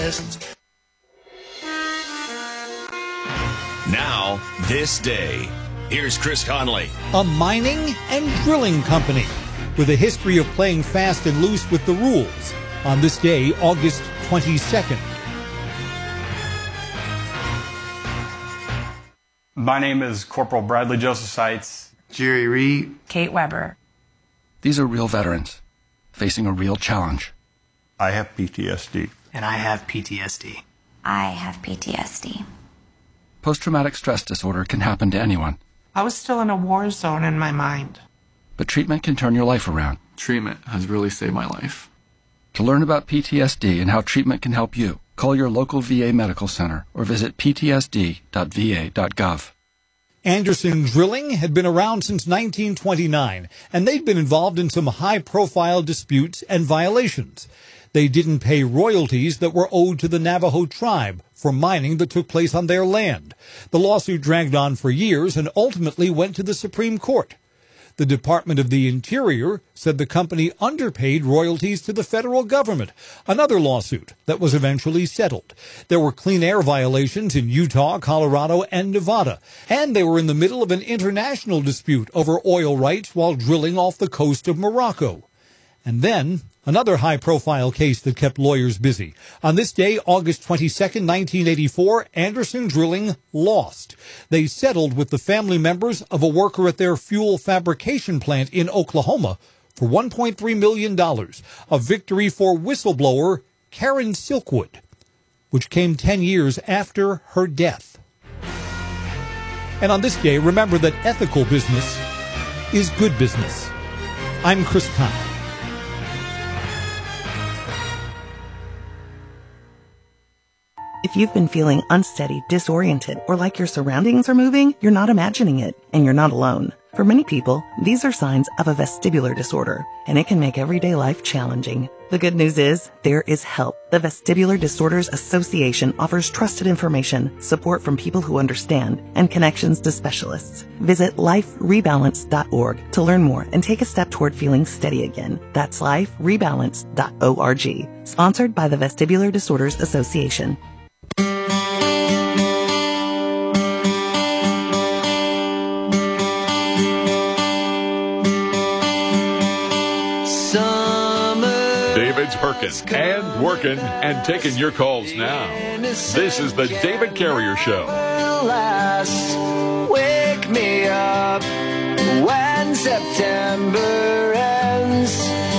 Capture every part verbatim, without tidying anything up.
Now, this day. Here's Chris Conley. A mining and drilling company with a history of playing fast and loose with the rules on this day, August twenty-second. My name is Corporal Bradley Joseph Seitz. Jerry Reed. Kate Weber. These are real veterans facing a real challenge. I have P T S D. And I have P T S D. I have P T S D. Post-traumatic stress disorder can happen to anyone. I was still in a war zone in my mind. But treatment can turn your life around. Treatment has really saved my life. To learn about P T S D and how treatment can help you, call your local V A medical center or visit p t s d dot v a dot gov. Anderson Drilling had been around since nineteen twenty-nine, and they'd been involved in some high-profile disputes and violations. They didn't pay royalties that were owed to the Navajo tribe for mining that took place on their land. The lawsuit dragged on for years and ultimately went to the Supreme Court. The Department of the Interior said the company underpaid royalties to the federal government, another lawsuit that was eventually settled. There were clean air violations in Utah, Colorado, and Nevada, and they were in the middle of an international dispute over oil rights while drilling off the coast of Morocco. And then another high-profile case that kept lawyers busy. On this day, August twenty-second, nineteen eighty-four, Anderson Drilling lost. They settled with the family members of a worker at their fuel fabrication plant in Oklahoma for one point three million dollars, a victory for whistleblower Karen Silkwood, which came ten years after her death. And on this day, remember that ethical business is good business. I'm Chris Conley. If you've been feeling unsteady, disoriented, or like your surroundings are moving, you're not imagining it, and you're not alone. For many people, these are signs of a vestibular disorder, and it can make everyday life challenging. The good news is, there is help. The Vestibular Disorders Association offers trusted information, support from people who understand, and connections to specialists. Visit life rebalance dot org to learn more and take a step toward feeling steady again. That's life rebalance dot org. Sponsored by the Vestibular Disorders Association. David's perking and working and taking your calls now. This is the David Carrier Show. Wake me up when September ends.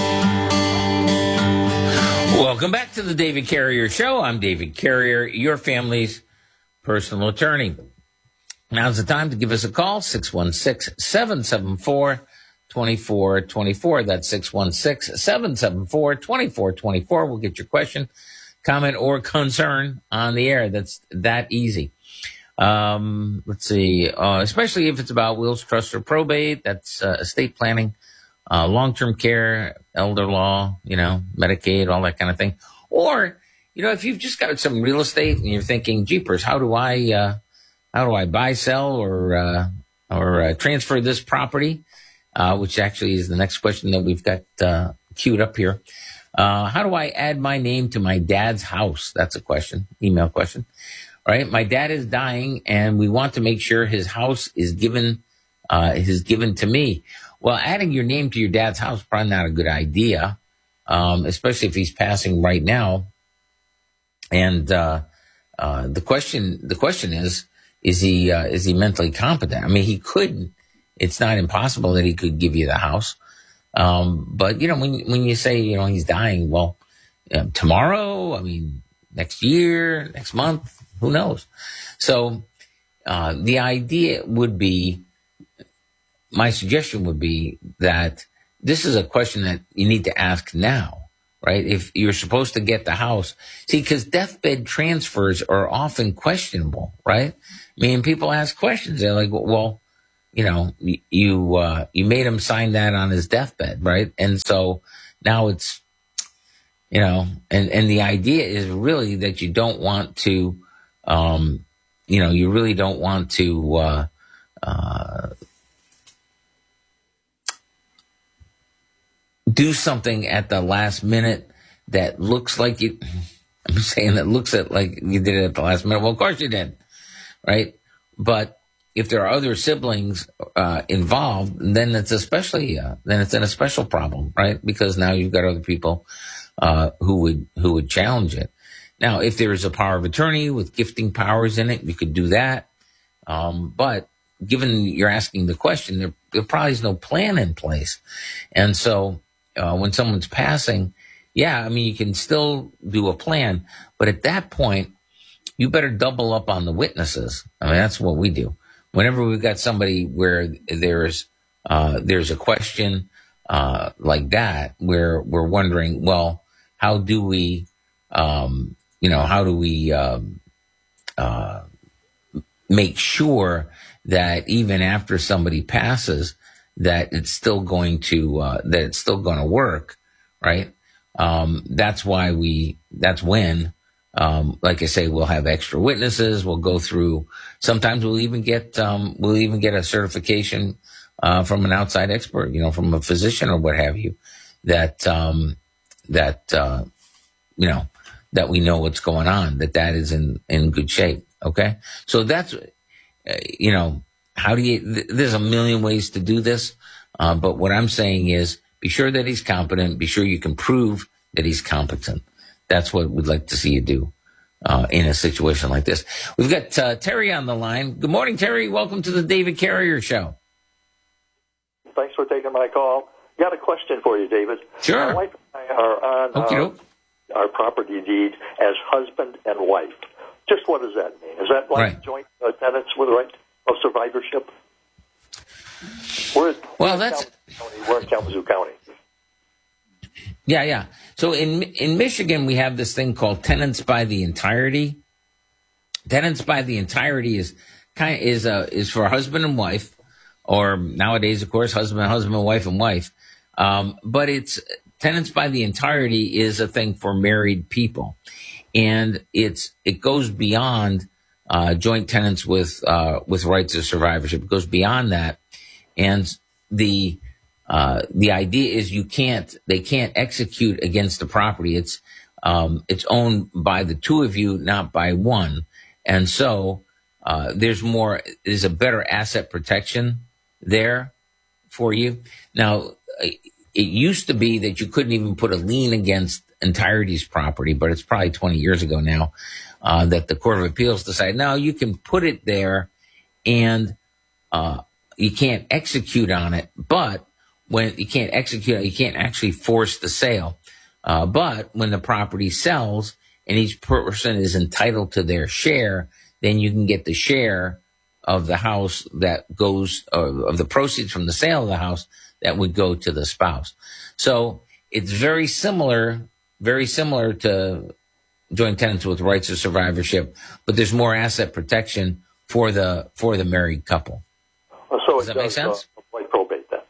Welcome back to the David Carrier Show. I'm David Carrier, your family's personal attorney. Now's the time to give us a call, six one six, seven seven four, two four two four. That's six one six, seven seven four, two four two four. We'll get your question, comment, or concern on the air. That's that easy. Um, let's see, uh, especially if it's about wills, trusts, or probate. That's uh, estate planning, uh, long-term care, elder law, you know, Medicaid, all that kind of thing. Or, you know, if you've just got some real estate and you're thinking, jeepers, how do I, uh, how do I buy, sell, or, uh, or uh, transfer this property? Uh, which actually is the next question that we've got uh, queued up here. Uh, how do I add my name to my dad's house? That's a question, email question. All right, my dad is dying, and we want to make sure his house is given uh, is given to me. Well, adding your name to your dad's house is probably not a good idea, um, especially if he's passing right now. And uh, uh, the question the question is, is he uh, is he mentally competent? I mean, he could. It's not impossible that he could give you the house. Um, but, you know, when when you say, you know, he's dying, well, uh, tomorrow, I mean, next year, next month, who knows? So uh, the idea would be, my suggestion would be that this is a question that you need to ask now, right? If you're supposed to get the house. See, because deathbed transfers are often questionable, right? I mean, people ask questions. They're like, well, you know, you, uh, you made him sign that on his deathbed, right? And so now it's, you know, and, and the idea is really that you don't want to, um, you know, you really don't want to, uh, uh, do something at the last minute that looks like you, I'm saying that looks at like you did it at the last minute. Well, of course you did, right? But if there are other siblings uh, involved, then it's especially uh, then it's an special problem, right? Because now you've got other people uh, who would who would challenge it. Now, if there is a power of attorney with gifting powers in it, you could do that. Um, but given you're asking the question, there, there probably is no plan in place, and so uh, when someone's passing, yeah, I mean you can still do a plan, but at that point, you better double up on the witnesses. I mean that's what we do. Whenever we've got somebody where there's uh, there's a question uh, like that, where we're wondering, well, how do we, um, you know, how do we um, uh, make sure that even after somebody passes, that it's still going to uh, that it's still going to work, right? Um, that's why we. That's when. Um, like I say, we'll have extra witnesses. We'll go through. Sometimes we'll even get um, we'll even get a certification uh, from an outside expert, you know, from a physician or what have you, that um, that uh, you know that we know what's going on, that that is in in good shape. Okay, so that's uh, you know how do you? Th- there's a million ways to do this, uh, but what I'm saying is be sure that he's competent. Be sure you can prove that he's competent. That's what we'd like to see you do uh, in a situation like this. We've got uh, Terry on the line. Good morning, Terry. Welcome to the David Carrier Show. Thanks for taking my call. Got a question for you, David. Sure. My wife and I are on uh, our property deed as husband and wife. Just what does that mean? Is that like right. joint uh, tenants with the right of survivorship? We're, well, we're that's... County, we're in Kalamazoo County. Yeah, yeah. So in in Michigan, we have this thing called tenants by the entirety. Tenants by the entirety is kind of, is uh, is for husband and wife, or nowadays, of course, husband, husband, wife, and wife. Um, but it's tenants by the entirety is a thing for married people, and it's it goes beyond uh, joint tenants with uh, with rights of survivorship. It goes beyond that, and the Uh, the idea is you can't, they can't execute against the property. It's, um, it's owned by the two of you, not by one. And so, uh, there's more, there's a better asset protection there for you. Now, it used to be that you couldn't even put a lien against Entirety's property, but it's probably twenty years ago now, uh, that the Court of Appeals decided, no, you can put it there and, uh, you can't execute on it, but when you can't execute, you can't actually force the sale. Uh, but when the property sells and each person is entitled to their share, then you can get the share of the house that goes, uh, of the proceeds from the sale of the house that would go to the spouse. So it's very similar, very similar to joint tenants with rights of survivorship, but there's more asset protection for the, for the married couple. Uh, so does that make sense? Uh, like probate then.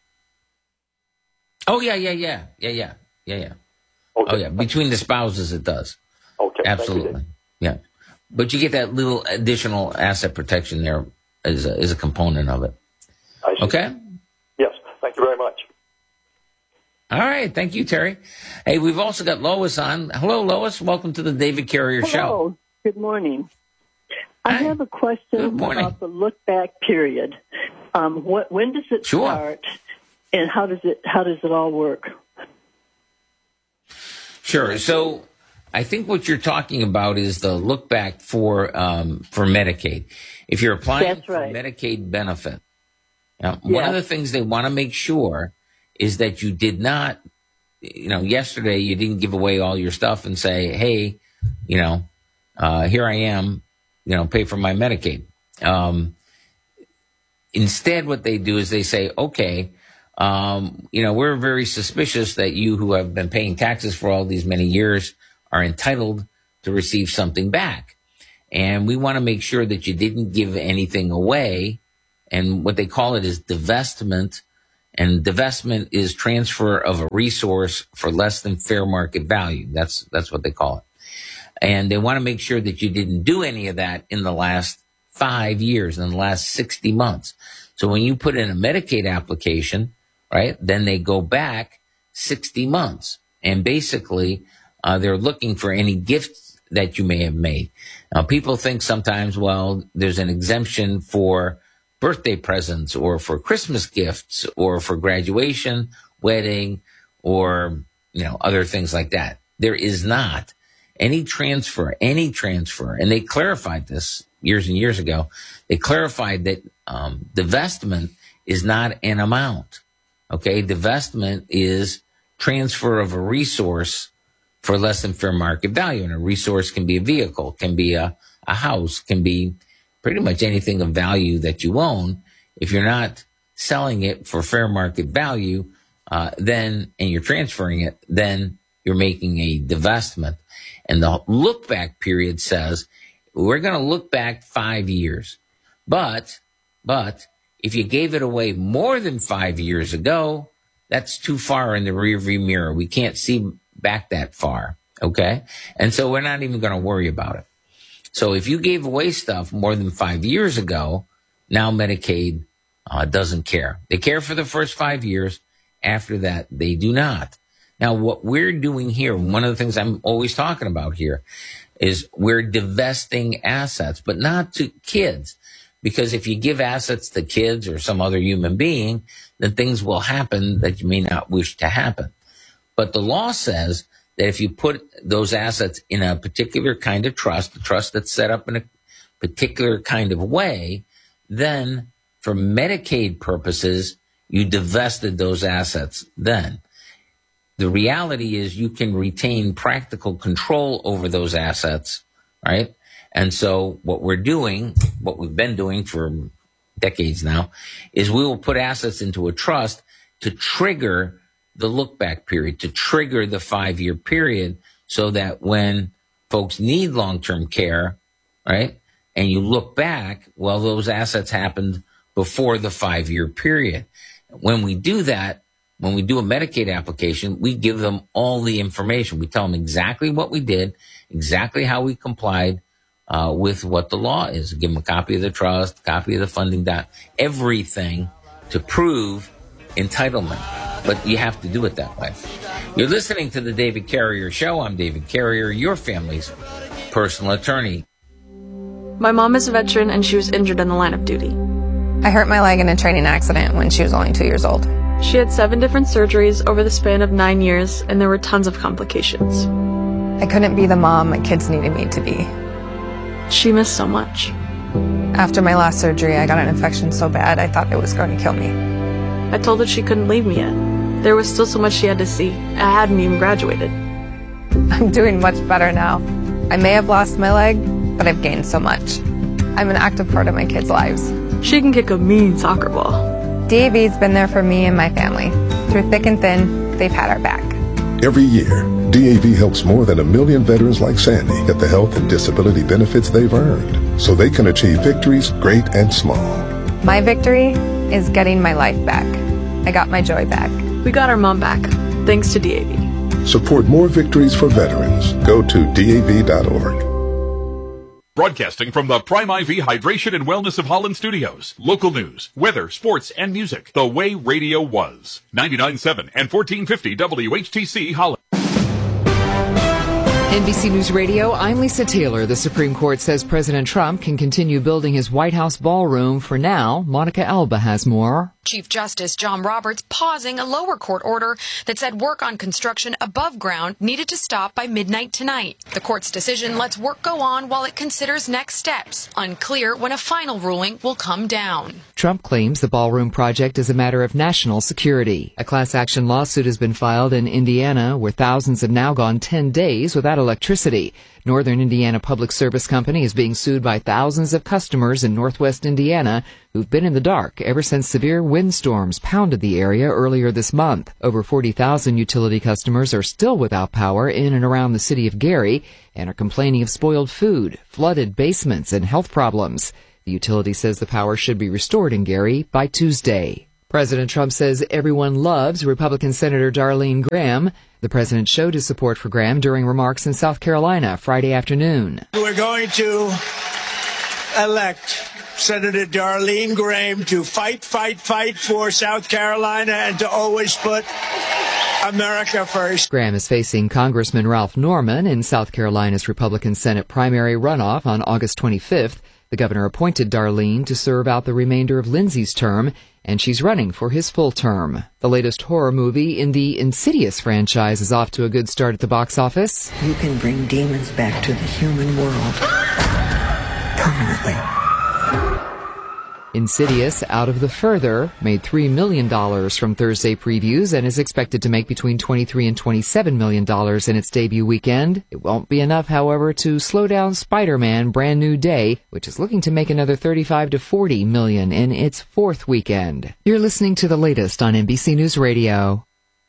Oh, yeah, yeah, yeah, yeah, yeah, yeah, yeah. Okay. Oh, yeah, between the spouses it does. Okay. Absolutely. Yeah. But you get that little additional asset protection there as a, as a component of it. I see. Okay? Yes. Thank you very much. All right. Thank you, Terry. Hey, we've also got Lois on. Hello, Lois. Welcome to the David Carrier Hello. Show. Good morning. I Hi. have a question about the look-back period. Um, what, when does it sure. start, and how does it how does it all work? Sure. So I think what you're talking about is the look back for um, for Medicaid. If you're applying That's for right. Medicaid benefit, now, Yeah. one of the things they want to make sure is that you did not, you know, yesterday you didn't give away all your stuff and say, hey, you know, uh, here I am, you know, pay for my Medicaid. Um, instead, what they do is they say, okay, Um, you know, we're very suspicious that you who have been paying taxes for all these many years are entitled to receive something back. And we want to make sure that you didn't give anything away. And what they call it is divestment. And divestment is transfer of a resource for less than fair market value. That's, that's what they call it. And they want to make sure that you didn't do any of that in the last five years, in the last sixty months. So when you put in a Medicaid application, right, then they go back sixty months. And basically, Uh, they're looking for any gifts that you may have made. Now, people think sometimes, well, there's an exemption for birthday presents or for Christmas gifts or for graduation, wedding, or, you know, other things like that. There is not. Any transfer, any transfer, and they clarified this years and years ago, they clarified that um, divestment is not an amount, okay? Divestment is transfer of a resource for less than fair market value, and a resource can be a vehicle, can be a, a house, can be pretty much anything of value that you own. If you're not selling it for fair market value, uh, then, and you're transferring it, then you're making a divestment. And the look back period says, we're going to look back five years. But, but if you gave it away more than five years ago, that's too far in the rearview mirror. We can't see back that far. Okay. And so we're not even going to worry about it. So if you gave away stuff more than five years ago, now Medicaid uh, doesn't care. They care for the first five years. After that, they do not. Now, what we're doing here, one of the things I'm always talking about here, is we're divesting assets, but not to kids. Because if you give assets to kids or some other human being, then things will happen that you may not wish to happen. But the law says that if you put those assets in a particular kind of trust, a trust that's set up in a particular kind of way, then for Medicaid purposes, you divested those assets then. The reality is you can retain practical control over those assets, right? And so what we're doing, what we've been doing for decades now, is we will put assets into a trust to trigger the look-back period, to trigger the five-year period, so that when folks need long-term care, right, and you look back, well, those assets happened before the five-year period. When we do that, when we do a Medicaid application, we give them all the information. We tell them exactly what we did, exactly how we complied uh, with what the law is. Give them a copy of the trust, a copy of the funding doc, everything to prove entitlement. But you have to do it that way. You're listening to the David Carrier Show. I'm David Carrier, your family's personal attorney. My mom is a veteran and she was injured in the line of duty. I hurt my leg in a training accident when she was only two years old. She had seven different surgeries over the span of nine years, and there were tons of complications. I couldn't be the mom my kids needed me to be. She missed so much. After my last surgery, I got an infection so bad I thought it was going to kill me. I told her she couldn't leave me yet. There was still so much she had to see. I hadn't even graduated. I'm doing much better now. I may have lost my leg, but I've gained so much. I'm an active part of my kids' lives. She can kick a mean soccer ball. D A V's been there for me and my family. Through thick and thin, they've had our back. Every year, D A V helps more than a million veterans like Sandy get the health and disability benefits they've earned, so they can achieve victories great and small. My victory is getting my life back. I got my joy back. We got our mom back, thanks to D A V. Support more victories for veterans. Go to D A V dot org. Broadcasting from the Prime I V Hydration and Wellness of Holland studios. Local news, weather, sports, and music. The way radio was. ninety-nine point seven and fourteen fifty W H T C Holland. N B C News Radio, I'm Lisa Taylor. The Supreme Court says President Trump can continue building his White House ballroom for now. Monica Alba has more. Chief Justice John Roberts pausing a lower court order that said work on construction above ground needed to stop by midnight tonight. The court's decision lets work go on while it considers next steps. Unclear when a final ruling will come down. Trump claims the ballroom project is a matter of national security. A class action lawsuit has been filed in Indiana, where thousands have now gone ten days without electricity. Northern Indiana Public Service Company is being sued by thousands of customers in northwest Indiana who've been in the dark ever since severe windstorms pounded the area earlier this month. Over forty thousand utility customers are still without power in and around the city of Gary and are complaining of spoiled food, flooded basements, and health problems. The utility says the power should be restored in Gary by Tuesday. President Trump says everyone loves Republican Senator Darlene Graham. The president showed his support for Graham during remarks in South Carolina Friday afternoon. We're going to elect Senator Darlene Graham to fight, fight, fight for South Carolina and to always put America first. Graham is facing Congressman Ralph Norman in South Carolina's Republican Senate primary runoff on August twenty-fifth. The governor appointed Darlene to serve out the remainder of Lindsay's term, and she's running for his full term. The latest horror movie in the Insidious franchise is off to a good start at the box office. You can bring demons back to the human world permanently. Insidious, Out of the Further, made three million dollars from Thursday previews and is expected to make between twenty-three and twenty-seven million dollars in its debut weekend. It won't be enough, however, to slow down Spider-Man Brand New Day, which is looking to make another thirty-five to forty million in its fourth weekend. You're listening to the latest on N B C News Radio.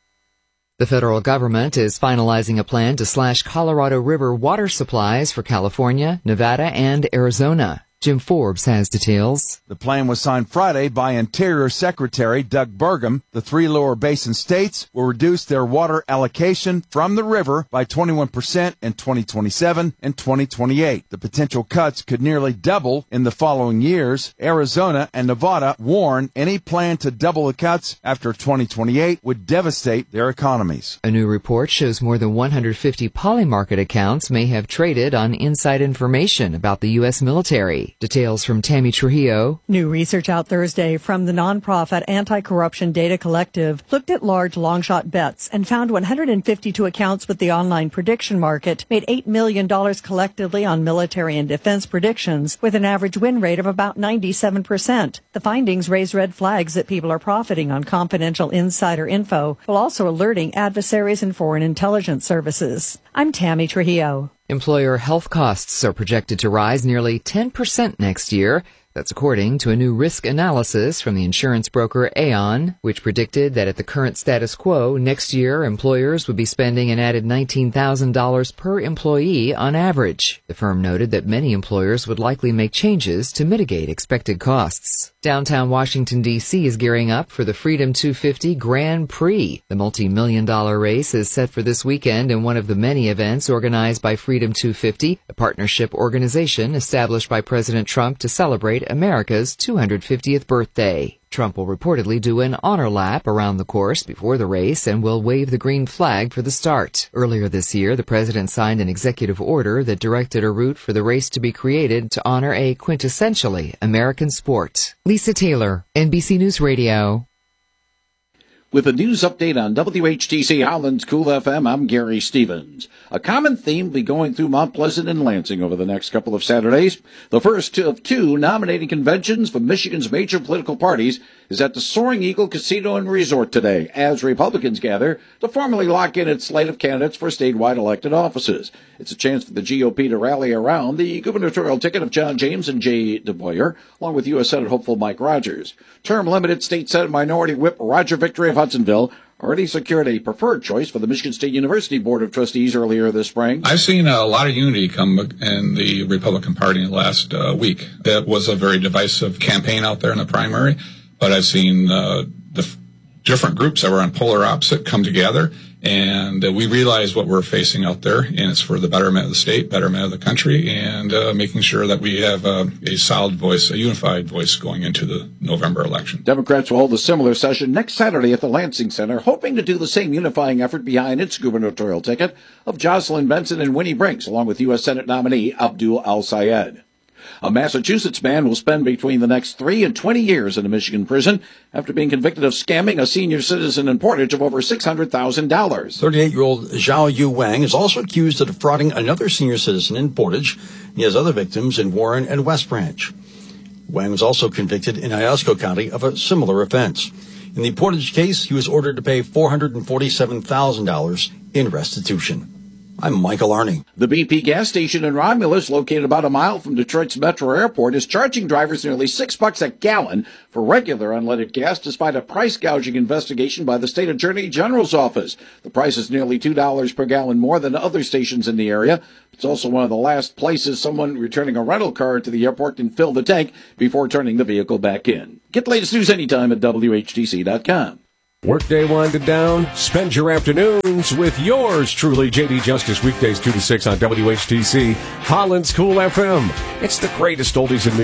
The federal government is finalizing a plan to slash Colorado River water supplies for California, Nevada, and Arizona. Jim Forbes has details. The plan was signed Friday by Interior Secretary Doug Burgum. The three lower basin states will reduce their water allocation from the river by twenty-one percent in twenty twenty-seven and twenty twenty-eight. The potential cuts could nearly double in the following years. Arizona and Nevada warn any plan to double the cuts after twenty twenty-eight would devastate their economies. A new report shows more than one hundred fifty Polymarket accounts may have traded on inside information about the U S military. Details from Tammy Trujillo. New research out Thursday from the nonprofit Anti-Corruption Data Collective looked at large long-shot bets and found one hundred fifty-two accounts with the online prediction market made eight million dollars collectively on military and defense predictions with an average win rate of about ninety-seven percent. The findings raise red flags that people are profiting on confidential insider info while also alerting adversaries and foreign intelligence services. I'm Tammy Trujillo. Employer health costs are projected to rise nearly ten percent next year. That's according to a new risk analysis from the insurance broker Aon, which predicted that at the current status quo, next year employers would be spending an added nineteen thousand dollars per employee on average. The firm noted that many employers would likely make changes to mitigate expected costs. Downtown Washington, D C is gearing up for the Freedom two fifty Grand Prix. The multi-million dollar race is set for this weekend in one of the many events organized by Freedom two fifty, a partnership organization established by President Trump to celebrate America's two hundred fiftieth birthday. Trump will reportedly do an honor lap around the course before the race and will wave the green flag for the start. Earlier this year, the president signed an executive order that directed a route for the race to be created to honor a quintessentially American sport. Lisa Taylor, N B C News Radio. With a news update on W H T C Holland's Cool F M, I'm Gary Stevens. A common theme will be going through Mount Pleasant and Lansing over the next couple of Saturdays. The first of two nominating conventions for Michigan's major political parties is at the Soaring Eagle Casino and Resort today, as Republicans gather to formally lock in its slate of candidates for statewide elected offices. It's a chance for the G O P to rally around the gubernatorial ticket of John James and Jay DeBoyer, along with U S Senate hopeful Mike Rogers. Term-limited State Senate Minority Whip Roger Victory of Hudsonville already secured a preferred choice for the Michigan State University Board of Trustees earlier this spring. I've seen a lot of unity come in the Republican Party in the last uh, week. It was a very divisive campaign out there in the primary, but I've seen uh, the f- different groups that were on polar opposite come together, and uh, we realize what we're facing out there, and it's for the betterment of the state, betterment of the country, and uh, making sure that we have uh, a solid voice, a unified voice going into the November election. Democrats will hold a similar session next Saturday at the Lansing Center, hoping to do the same unifying effort behind its gubernatorial ticket of Jocelyn Benson and Winnie Brinks, along with U S Senate nominee Abdul Al-Sayed. A Massachusetts man will spend between the next three and twenty years in a Michigan prison after being convicted of scamming a senior citizen in Portage of over six hundred thousand dollars. thirty-eight-year-old Zhao Yu Wang is also accused of defrauding another senior citizen in Portage. He has other victims in Warren and West Branch. Wang was also convicted in Iosco County of a similar offense. In the Portage case, he was ordered to pay four hundred forty-seven thousand dollars in restitution. I'm Michael Arney. The B P gas station in Romulus, located about a mile from Detroit's Metro Airport, is charging drivers nearly six bucks a gallon for regular unleaded gas, despite a price gouging investigation by the state attorney general's office. The price is nearly two dollars per gallon more than other stations in the area. It's also one of the last places someone returning a rental car to the airport can fill the tank before turning the vehicle back in. Get the latest news anytime at W H T C dot com. Workday winded down. Spend your afternoons with yours truly, J D Justice, weekdays two to six on W H T C, Holland's Cool F M. It's the greatest oldies in Michigan.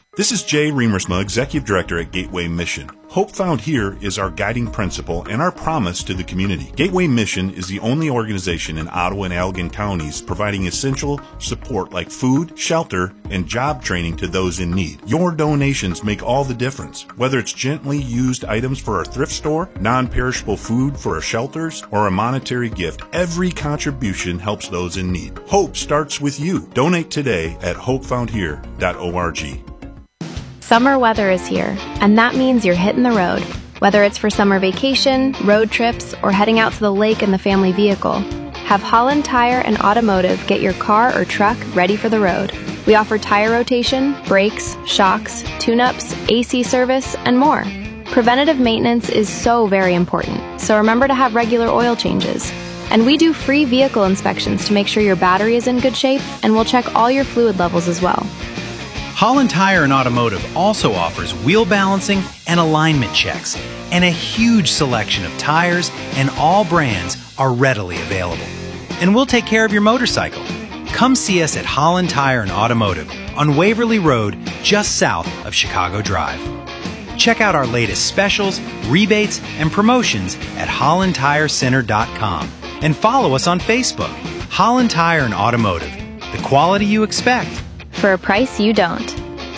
This is Jay Remersma, Executive Director at Gateway Mission. Hope Found Here is our guiding principle and our promise to the community. Gateway Mission is the only organization in Ottawa and Allegan counties providing essential support like food, shelter, and job training to those in need. Your donations make all the difference. Whether it's gently used items for our thrift store, non-perishable food for our shelters, or a monetary gift, every contribution helps those in need. Hope starts with you. Donate today at hope found here dot org. Summer weather is here, and that means you're hitting the road. Whether it's for summer vacation, road trips, or heading out to the lake in the family vehicle, have Holland Tire and Automotive get your car or truck ready for the road. We offer tire rotation, brakes, shocks, tune-ups, A C service, and more. Preventative maintenance is so very important, so remember to have regular oil changes. And we do free vehicle inspections to make sure your battery is in good shape, and we'll check all your fluid levels as well. Holland Tire and Automotive also offers wheel balancing and alignment checks, and a huge selection of tires and all brands are readily available. And we'll take care of your motorcycle. Come see us at Holland Tire and Automotive on Waverly Road, just south of Chicago Drive. Check out our latest specials, rebates, and promotions at holland tire center dot com and follow us on Facebook. Holland Tire and Automotive, the quality you expect for a price you don't.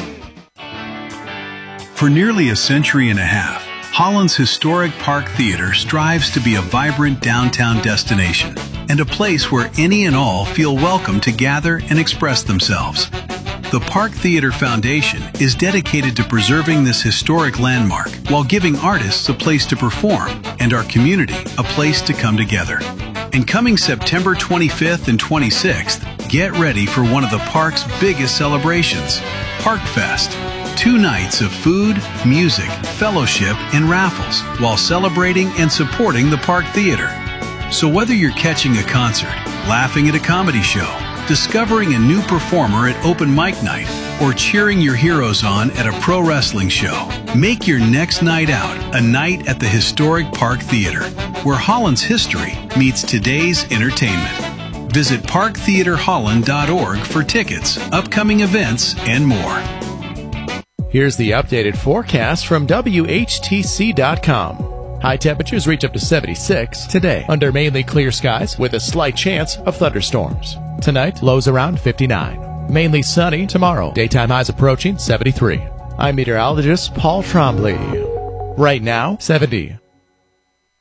For nearly a century and a half, Holland's historic Park Theater strives to be a vibrant downtown destination and a place where any and all feel welcome to gather and express themselves. The Park Theater Foundation is dedicated to preserving this historic landmark while giving artists a place to perform and our community a place to come together. And coming September twenty-fifth and twenty-sixth, get ready for one of the park's biggest celebrations, ParkFest. Two nights of food, music, fellowship, and raffles while celebrating and supporting the Park Theater. So whether you're catching a concert, laughing at a comedy show, discovering a new performer at open mic night, or cheering your heroes on at a pro wrestling show, make your next night out a night at the historic Park Theater, where Holland's history meets today's entertainment. Visit park theater holland dot org for tickets, upcoming events, and more. Here's the updated forecast from W H T C dot com. High temperatures reach up to seventy-six today under mainly clear skies with a slight chance of thunderstorms. Tonight, lows around fifty-nine. Mainly sunny tomorrow. Daytime highs approaching seventy-three. I'm meteorologist Paul Trombley. Right now, seventy.